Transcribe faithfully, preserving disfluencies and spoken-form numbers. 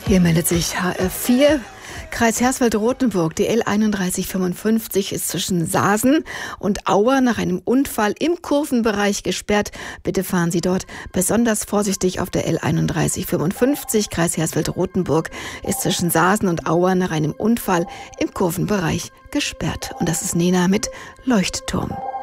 Hier meldet sich H F vier, Kreis Hersfeld-Rotenburg. Die L einunddreißig fünfundfünfzig ist zwischen Saasen und Auer nach einem Unfall im Kurvenbereich gesperrt. Bitte fahren Sie dort besonders vorsichtig auf der L einunddreißig fünfundfünfzig. Kreis Hersfeld-Rotenburg ist zwischen Saasen und Auer nach einem Unfall im Kurvenbereich gesperrt. Und das ist Nena mit Leuchtturm.